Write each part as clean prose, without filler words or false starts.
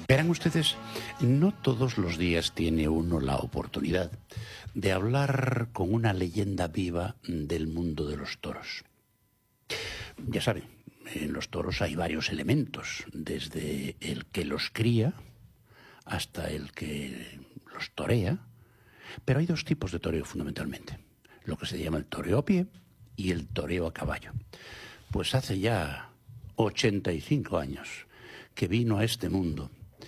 Verán ustedes, no todos los días tiene uno la oportunidad de hablar con una leyenda viva del mundo de los toros. Ya saben, en los toros hay varios elementos, desde el que los cría hasta el que los torea, pero hay dos tipos de toreo fundamentalmente, lo que se llama el toreo a pie y el toreo a caballo. Pues hace ya 85 años que vino a este mundo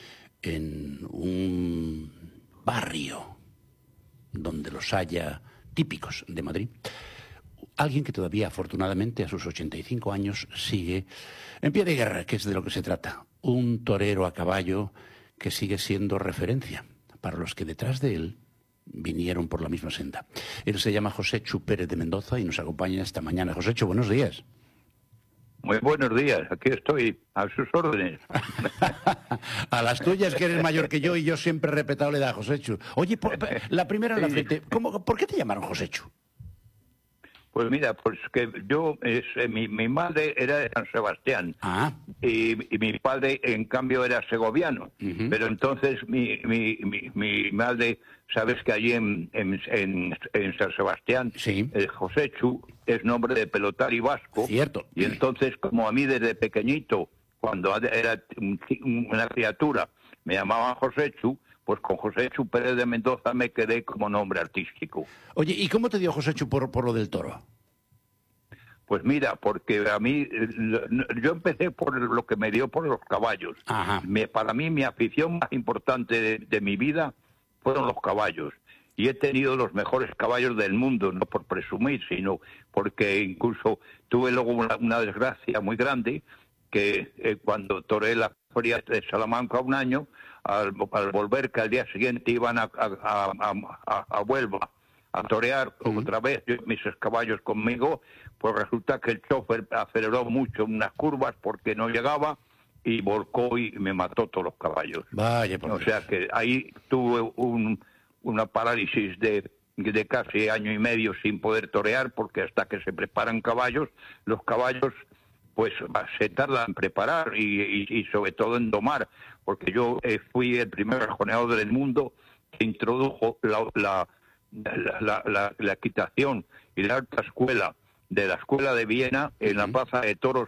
en un barrio donde los haya típicos de Madrid, alguien que todavía afortunadamente a sus 85 años sigue en pie de guerra, que es de lo que se trata, un torero a caballo que sigue siendo referencia para los que detrás de él vinieron por la misma senda. Él se llama Joséchu Pérez de Mendoza y nos acompaña esta mañana. Joséchu, buenos días. Muy buenos días, aquí estoy, a sus órdenes. A las tuyas, que eres mayor que yo y yo siempre he respetado la edad, Joséchu. Oye, la primera en la frente, ¿por qué te llamaron Joséchu? Pues mira, pues que yo, mi madre era de San Sebastián y mi padre, en cambio, era segoviano. Pero entonces mi madre, sabes que allí en San Sebastián, sí, Joséchu es nombre de pelotari vasco. Cierto. Y entonces, como a mí desde pequeñito, cuando era una criatura, me llamaban Joséchu, pues con Joséchu Pérez de Mendoza me quedé como nombre artístico. Oye, ¿y cómo te dio Joséchu por lo del toro? Pues mira, porque a mí, yo empecé por lo que me dio por los caballos. Para mí, mi afición más importante de mi vida fueron los caballos. Y he tenido los mejores caballos del mundo, no por presumir, sino porque incluso tuve luego una desgracia muy grande, que cuando toreé la feria de Salamanca un año, al volver, que al día siguiente iban a Huelva a torear otra vez mis caballos conmigo, pues resulta que el chofer aceleró mucho en unas curvas porque no llegaba y volcó y me mató todos los caballos. Vaya, por Dios. O sea que ahí tuve una parálisis de casi año y medio sin poder torear, porque hasta que se preparan caballos, los caballos pues se tardan en preparar y sobre todo en domar, porque yo fui el primer rejoneador del mundo que introdujo la equitación y la alta escuela de la Escuela de Viena en la plaza de toros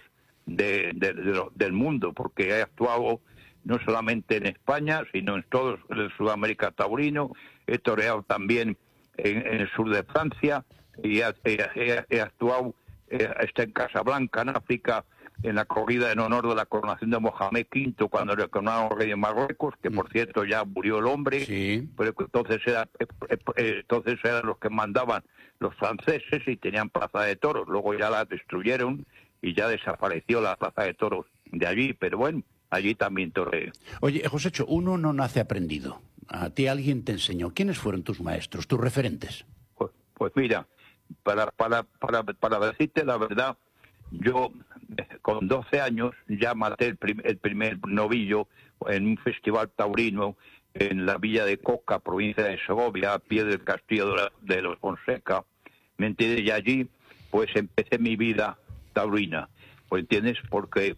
del mundo, porque he actuado no solamente en España, sino en todo el Sudamérica taurino. He toreado también en el sur de Francia y he actuado en Casablanca, en África, en la corrida en honor de la coronación de Mohamed V, cuando le coronaron rey de Marruecos, que por cierto ya murió el hombre, sí. Pero entonces eran los que mandaban los franceses y tenían plaza de toros. Luego ya la destruyeron y ya desapareció la plaza de toros de allí, pero bueno, allí también toreé. Oye, Joséchu, uno no nace aprendido. A ti alguien te enseñó. ¿Quiénes fueron tus maestros, tus referentes? Pues mira, para decirte la verdad, yo con 12 años ya maté el primer novillo en un festival taurino en la villa de Coca, provincia de Segovia, a pie del castillo de los Fonseca. ¿Me entiendes? Y allí pues empecé mi vida taurina. Pues entiendes, porque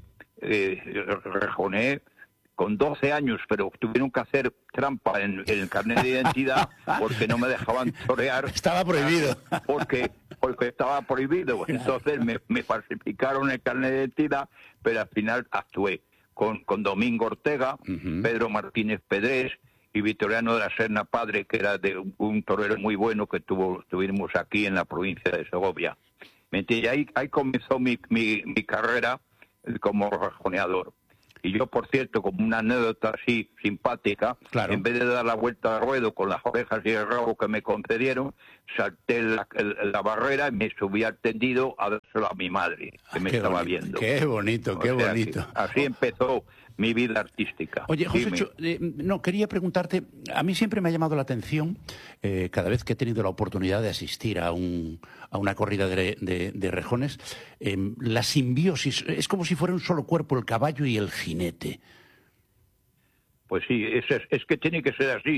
rejoneé con 12 años, pero tuvieron que hacer trampa en el carnet de identidad porque no me dejaban torear. Estaba prohibido. Porque estaba prohibido. Entonces me falsificaron el carnet de identidad, pero al final actué con Domingo Ortega, Pedro Martínez Pedrés y Victoriano de la Serna Padre, que era de un torero muy bueno que tuvimos aquí en la provincia de Segovia. Y ahí comenzó mi carrera como rejoneador. Y yo, por cierto, como una anécdota así simpática, claro, en vez de dar la vuelta al ruedo con las orejas y el rabo que me concedieron, salté la barrera y me subí al tendido a dárselo a mi madre, que me estaba viendo. Qué bonito, qué bonito. Así empezó mi vida artística. Oye, Joséchu, no, quería preguntarte, a mí siempre me ha llamado la atención, cada vez que he tenido la oportunidad de asistir a una corrida de rejones, la simbiosis, es como si fuera un solo cuerpo el caballo y el jinete. Pues sí, es que tiene que ser así,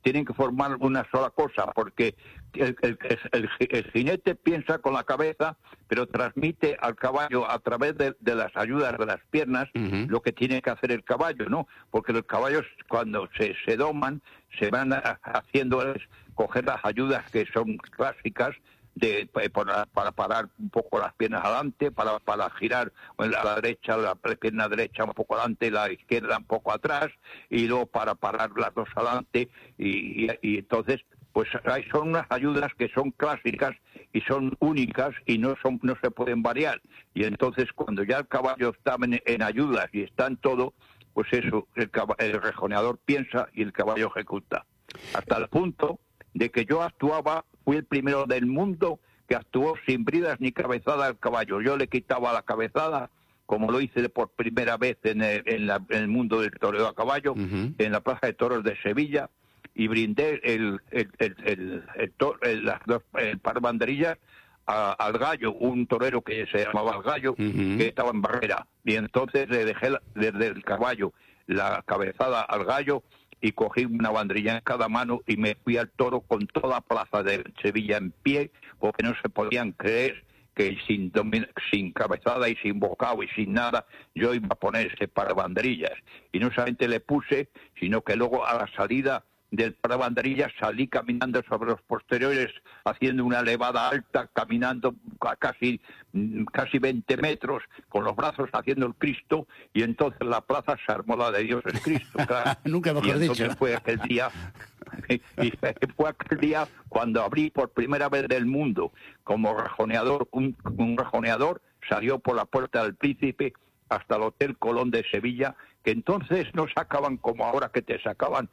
tienen que formar una sola cosa, porque el jinete piensa con la cabeza, pero transmite al caballo a través de las ayudas de las piernas lo que tiene que hacer el caballo, ¿no? Porque los caballos cuando se doman se van haciendo coger las ayudas que son clásicas para parar un poco las piernas adelante, para girar a la derecha, la pierna derecha un poco adelante, la izquierda un poco atrás, y luego para parar las dos adelante, y entonces pues son unas ayudas que son clásicas y son únicas y no se pueden variar. Y entonces cuando ya el caballo está en ayudas y está en todo, pues eso, el rejoneador piensa y el caballo ejecuta. Hasta el punto de que yo fui el primero del mundo que actuó sin bridas ni cabezada al caballo. Yo le quitaba la cabezada, como lo hice por primera vez en el mundo del toreo a caballo, en la Plaza de Toros de Sevilla, y brindé el par de banderillas al gallo, un torero que se llamaba el Gallo, que estaba en Barrera. Y entonces le dejé desde el caballo la cabezada al gallo, y cogí una banderilla en cada mano y me fui al toro con toda Plaza de Sevilla en pie, porque no se podían creer que sin cabezada y sin bocado y sin nada yo iba a poner ese par de banderillas. Y no solamente le puse, sino que luego a la salida del par de banderillas salí caminando sobre los posteriores, haciendo una levada alta, caminando casi 20 metros, con los brazos haciendo el Cristo, y entonces la plaza se armó la de Dios es Cristo, claro. Nunca mejor dicho. Entonces fue aquel día cuando abrí por primera vez del mundo como rejoneador, un rejoneador salió por la Puerta del Príncipe hasta el Hotel Colón de Sevilla, que entonces no sacaban como ahora, que te sacan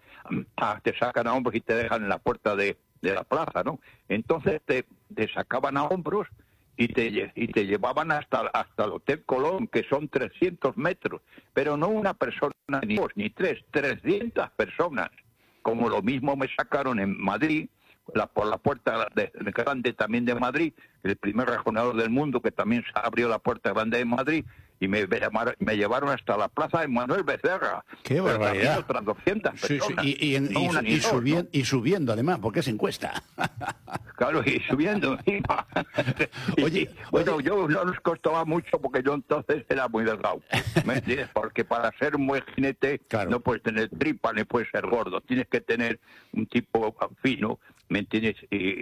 a hombros y te dejan en la puerta de la plaza, ¿no? Entonces te sacaban a hombros y te llevaban hasta el Hotel Colón, que son 300 metros, pero no una persona, ni dos, ni tres, 300 personas. Como lo mismo me sacaron en Madrid, por la puerta grande también de Madrid, el primer rejoneador del mundo, que también se abrió la puerta grande de Madrid, y me llevaron hasta la plaza de Manuel Becerra. ¡Qué barbaridad! Otras 200 personas. Y subiendo además, porque es encuesta. Claro, y subiendo encima. Bueno, yo no nos costaba mucho porque yo entonces era muy delgado. ¿Me entiendes? Porque para ser un buen jinete no puedes tener tripa ni puedes ser gordo. Tienes que tener un tipo fino, ¿me entiendes? Y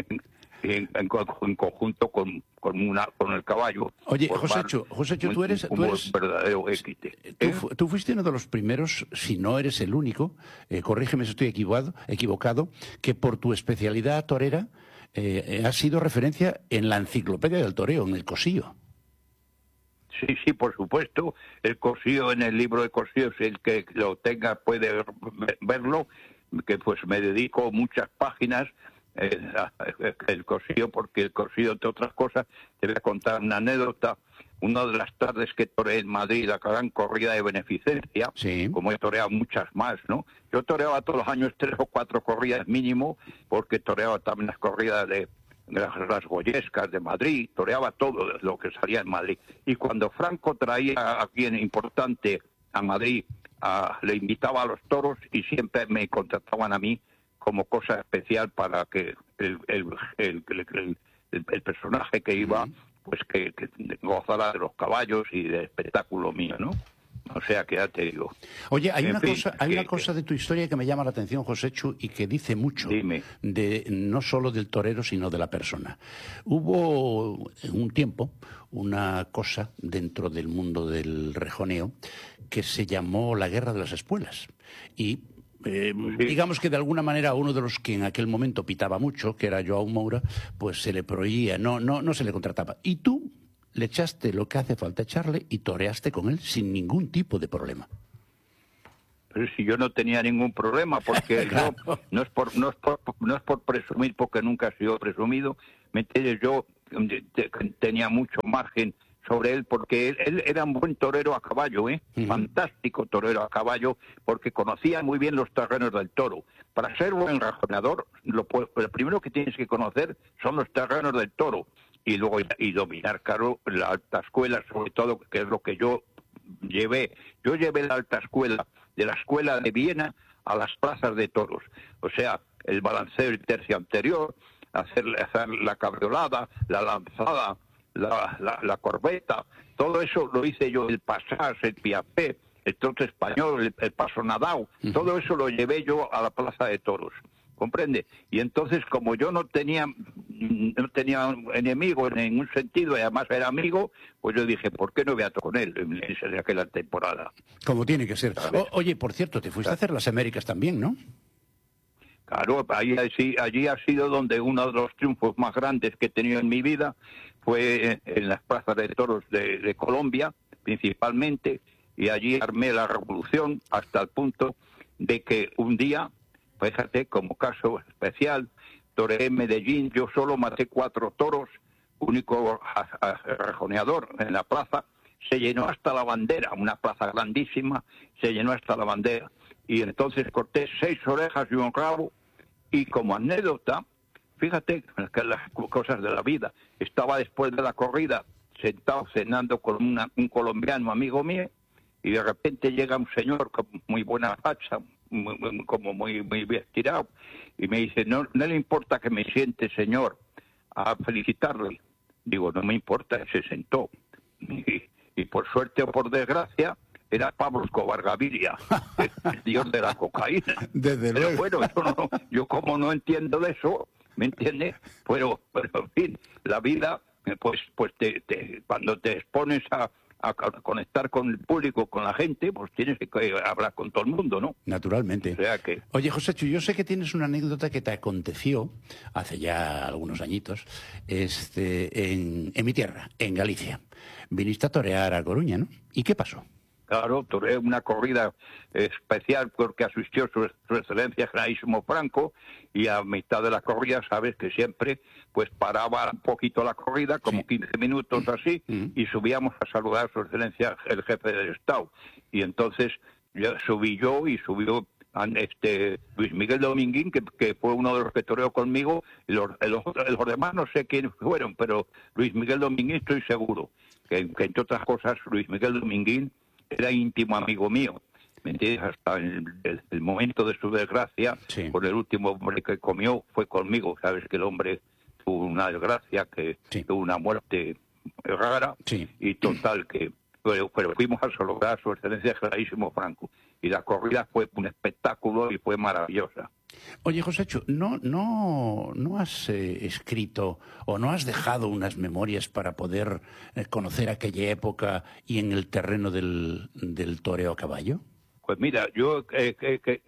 en conjunto con el caballo. Oye, Josécho, tú eres verdadero équite. Tú fuiste uno de los primeros, si no eres el único, corrígeme si estoy equivocado, que por tu especialidad torera has sido referencia en la enciclopedia del toreo, en el Cosillo. Sí, por supuesto. El Cosillo, en el libro de Cosillo, si el que lo tenga puede verlo, que pues me dedico muchas páginas el Cosillo, porque el Cosillo, entre otras cosas, te voy a contar una anécdota. Una de las tardes que toreé en Madrid, la gran corrida de beneficencia, como he toreado muchas más, ¿no? Yo toreaba todos los años 3 o 4 corridas mínimo, porque toreaba también las corridas de las goyescas de Madrid, toreaba todo lo que salía en Madrid. Y cuando Franco traía a alguien importante a Madrid, le invitaba a los toros y siempre me contrataban a mí como cosa especial para que el personaje que iba, pues que gozara de los caballos y del espectáculo mío, ¿no? O sea, que ya te digo. Oye, hay una cosa de tu historia que me llama la atención, Josécho, y que dice mucho. Dime. No solo del torero, sino de la persona. Hubo en un tiempo una cosa dentro del mundo del rejoneo que se llamó la Guerra de las Espuelas. Y digamos que de alguna manera uno de los que en aquel momento pitaba mucho, que era Joao Moura, pues se le prohibía, no se le contrataba. Y tú le echaste lo que hace falta echarle y toreaste con él sin ningún tipo de problema. Pero si yo no tenía ningún problema, porque claro. Yo no es por presumir, porque nunca he sido presumido, ¿me entiendes? Yo tenía mucho margen sobre él, porque él era un buen torero a caballo, fantástico torero a caballo, porque conocía muy bien los terrenos del toro. Para ser buen rejoneador, lo primero que tienes que conocer son los terrenos del toro, y luego dominar, claro, la alta escuela, sobre todo, que es lo que yo llevé. Yo llevé la alta escuela de la escuela de Viena a las plazas de toros. O sea, el balanceo del tercio anterior, hacer la cabriolada, la lanzada, la corbeta, todo eso lo hice yo, el pasás, el piafé, el trote español, el paso nadao, todo eso lo llevé yo a la plaza de toros, ¿comprende? Y entonces, como yo no tenía enemigo en ningún sentido, y además era amigo, pues yo dije, ¿por qué no voy a tocar con él en aquella temporada? Como tiene que ser. Oye, por cierto, te fuiste a hacer las Américas también, ¿no? Claro, allí ha sido donde uno de los triunfos más grandes que he tenido en mi vida fue en las plazas de toros de Colombia, principalmente, y allí armé la revolución hasta el punto de que un día, fíjate, como caso especial, toreé en Medellín, yo solo maté 4 toros, único rejoneador en la plaza, se llenó hasta la bandera, una plaza grandísima, se llenó hasta la bandera. Y entonces corté 6 orejas y un rabo, y como anécdota, fíjate que las cosas de la vida, estaba después de la corrida sentado cenando con un colombiano amigo mío, y de repente llega un señor con muy buena facha, muy bien estirado, y me dice, no le importa que me siente, señor, a felicitarle. Digo, no me importa, y se sentó. Y por suerte o por desgracia, era Pablo Escobar Gaviria, el dios de la cocaína. Desde pero luego. bueno, yo como no entiendo de eso, ¿me entiendes? Pero en fin, la vida, pues cuando te expones a conectar con el público, con la gente, pues tienes que hablar con todo el mundo, ¿no? Naturalmente. O sea que... Oye, Joséchu, yo sé que tienes una anécdota que te aconteció hace ya algunos añitos en mi tierra, en Galicia. Viniste a torear a Coruña, ¿no? ¿Y qué pasó? Claro, toreé una corrida especial porque asistió su excelencia Generalísimo Franco, y a mitad de la corrida, sabes que siempre pues paraba un poquito la corrida, como 15 minutos así, y subíamos a saludar a su excelencia el jefe del Estado. Y entonces subió Luis Miguel Dominguín, que fue uno de los que toreó conmigo, y los demás no sé quiénes fueron, pero Luis Miguel Dominguín estoy seguro, que entre otras cosas Luis Miguel Dominguín era íntimo amigo mío, ¿me entiendes? Hasta el momento de su desgracia, por el último hombre que comió fue conmigo. Sabes que el hombre tuvo una desgracia, que tuvo una muerte rara, y total que... Pero fuimos a saludar a su excelencia Generalísimo Franco, y la corrida fue un espectáculo y fue maravillosa. Oye, Joséchu, ¿no has escrito o no has dejado unas memorias para poder conocer aquella época y en el terreno del toreo a caballo? Pues mira, yo he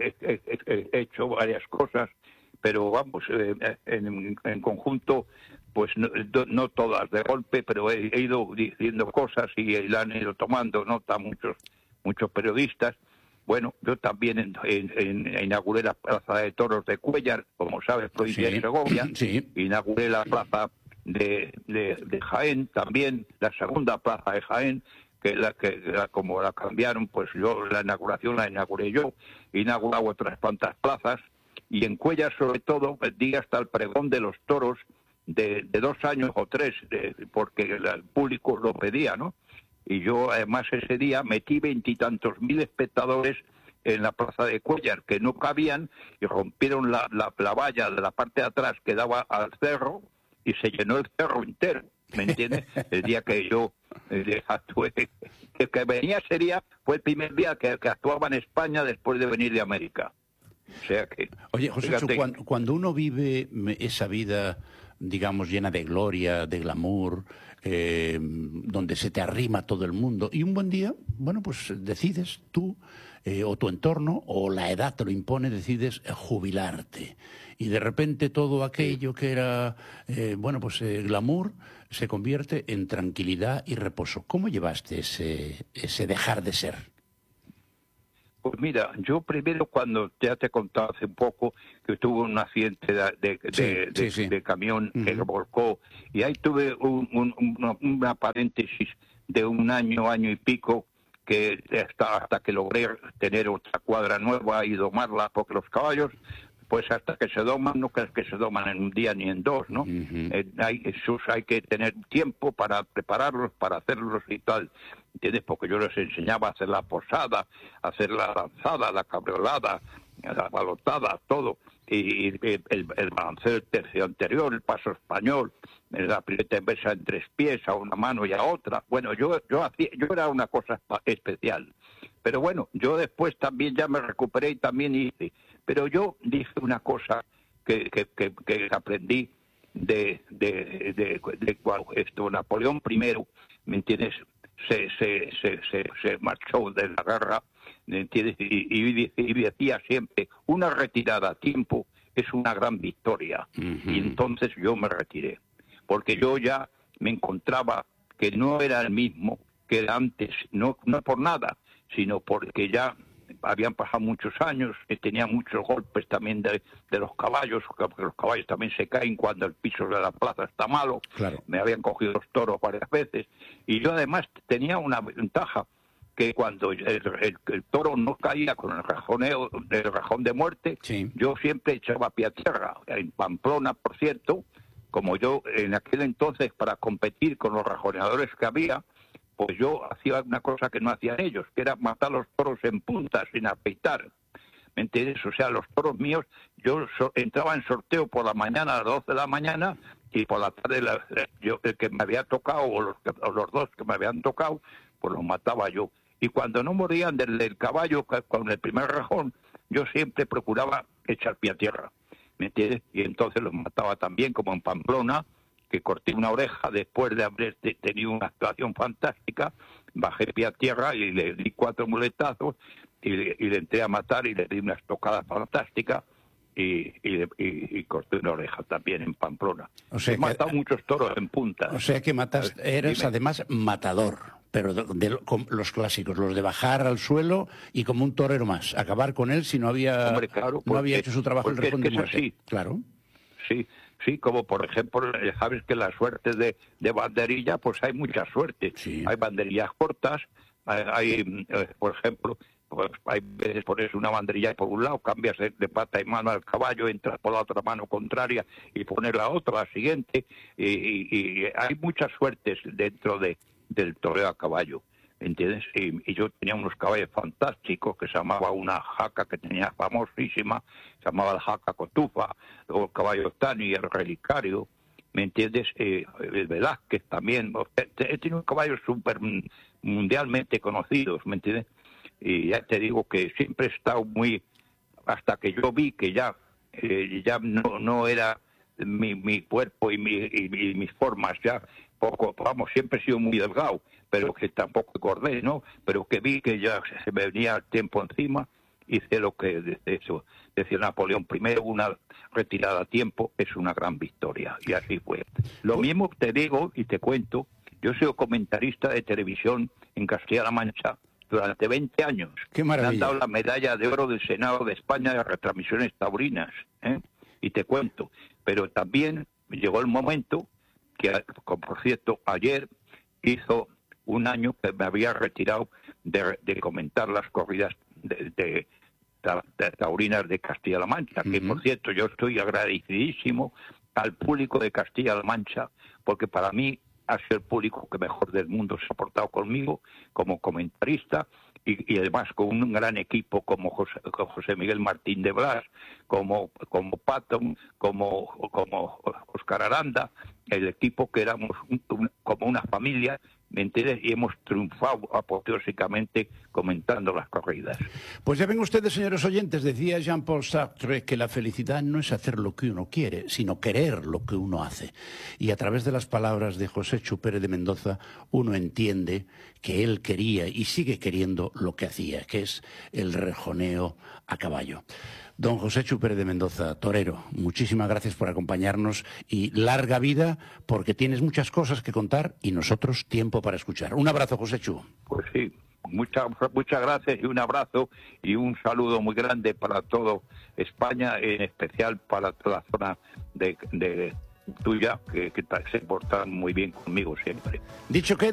hecho varias cosas, pero vamos, en conjunto, pues no todas de golpe, pero he ido diciendo cosas y la han ido tomando nota muchos periodistas. Bueno, yo también inauguré la plaza de toros de Cuéllar, como sabes, provincia de Segovia. Inauguré la plaza de Jaén también, la segunda plaza de Jaén, como la cambiaron, pues la inauguración la inauguré yo. He inaugurado otras cuantas plazas, y en Cuéllar sobre todo di hasta el pregón de los toros de 2 años o 3, porque el público lo pedía, ¿no? Y yo, además, ese día metí 20 y tantos mil espectadores en la plaza de Cuéllar, que no cabían, y rompieron la valla de la parte de atrás que daba al cerro, y se llenó el cerro entero, ¿me entiendes? El día que yo actué, que venía fue el primer día que actuaba en España después de venir de América. O sea que... Oye, José, cuando uno vive esa vida, digamos, llena de gloria, de glamour, donde se te arrima todo el mundo, y un buen día, bueno, pues decides tú, o tu entorno, o la edad te lo impone, decides jubilarte. Y de repente todo aquello que era, glamour, se convierte en tranquilidad y reposo. ¿Cómo llevaste ese dejar de ser? Pues mira, yo primero, cuando ya te he contado hace un poco que tuve un accidente de camión que volcó, y ahí tuve una paréntesis de un año y pico, que hasta que logré tener otra cuadra nueva y domarla, porque los caballos pues hasta que se doman, no crees que se doman en un día ni en dos, ¿no? Hay que tener tiempo para prepararlos, para hacerlos y tal, ¿entiendes? Porque yo les enseñaba a hacer la posada, a hacer la lanzada, la cabriolada, la balotada, todo, y el balanceo del tercio anterior, el paso español, la pileta inversa en 3 pies, a una mano y a otra. Bueno, yo era una cosa especial. Pero bueno, yo después también ya me recuperé y también hice. Pero yo dije una cosa que aprendí de Napoleón I, ¿me entiendes? Se marchó de la guerra, ¿me entiendes? Y decía siempre, una retirada a tiempo es una gran victoria. Y entonces yo me retiré, porque yo ya me encontraba que no era el mismo que era antes, no por nada, sino porque ya habían pasado muchos años, tenía muchos golpes también de los caballos, porque los caballos también se caen cuando el piso de la plaza está malo. Claro. Me habían cogido los toros varias veces, y yo además tenía una ventaja, que cuando el toro no caía con el rajón de muerte, sí, yo siempre echaba pie a tierra. En Pamplona, por cierto, como yo en aquel entonces, para competir con los rajoneadores que había, pues yo hacía una cosa que no hacían ellos, que era matar los toros en punta, sin afeitar. ¿Me entiendes? O sea, los toros míos, yo entraba en sorteo por la mañana a las 12 de la mañana, y por la tarde el que me había tocado, o los dos que me habían tocado, pues los mataba yo. Y cuando no morían del caballo con el primer rajón, yo siempre procuraba echar pie a tierra. ¿Me entiendes? Y entonces los mataba también, como en Pamplona, que corté una oreja después de haber tenido una actuación fantástica, bajé pie a tierra y le di 4 muletazos y le entré a matar y le di una estocada fantástica y corté una oreja también en Pamplona. O sea, he matado muchos toros en punta. O sea que eres además matador, pero con los clásicos, los de bajar al suelo y como un torero más, acabar con él si no había, hombre, claro, no había hecho su trabajo el rajón de muerte. Así. Claro. Sí, como por ejemplo, sabes que la suerte de banderilla, pues hay mucha suerte. Sí. Hay banderillas cortas, hay por ejemplo, pues hay veces pones una banderilla por un lado, cambias de pata y mano al caballo, entras por la otra mano contraria y pones la otra, la siguiente, y hay muchas suertes dentro del toreo a caballo. ¿Entiendes? Y yo tenía unos caballos fantásticos, que se llamaba una jaca que tenía famosísima, se llamaba la jaca Cotufa, luego el caballo Tani, el relicario, ¿me entiendes? El Velázquez también. He tenido caballos súper mundialmente conocidos, ¿me entiendes? Y ya te digo que siempre he estado muy, hasta que yo vi que ya no era mi cuerpo y mis formas, ya poco, vamos, siempre he sido muy delgado, pero que tampoco engordé, ¿no? Pero que vi que ya se me venía el tiempo encima, hice lo que decía Napoleón I, una retirada a tiempo es una gran victoria, y así fue. Lo mismo te digo y te cuento, yo soy comentarista de televisión en Castilla-La Mancha durante 20 años. ¡Qué maravilla! Me han dado la medalla de oro del Senado de España de retransmisiones taurinas, ¿eh? Y te cuento, pero también llegó el momento que, por cierto, ayer hizo un año que me había retirado de comentar las corridas de taurinas de Castilla-La Mancha, que por cierto yo estoy agradecidísimo al público de Castilla-La Mancha, porque para mí ha sido el público que mejor del mundo se ha portado conmigo como comentarista, y además con un gran equipo como José Miguel Martín de Blas, como Patton, como Óscar Aranda, el equipo que éramos como una familia, ¿me entiendes? Y hemos triunfado apoteósicamente comentando las corridas. Pues ya ven ustedes, señores oyentes, decía Jean-Paul Sartre que la felicidad no es hacer lo que uno quiere, sino querer lo que uno hace. Y a través de las palabras de Joséchu Pérez de Mendoza, uno entiende que él quería y sigue queriendo lo que hacía, que es el rejoneo a caballo. Don Joséchu Pérez de Mendoza, torero, muchísimas gracias por acompañarnos y larga vida, porque tienes muchas cosas que contar y nosotros tiempo para escuchar. Un abrazo, Joséchu. Pues sí, muchas gracias y un abrazo y un saludo muy grande para todo España, en especial para toda la zona de tuya, que se portan muy bien conmigo siempre. Dicho que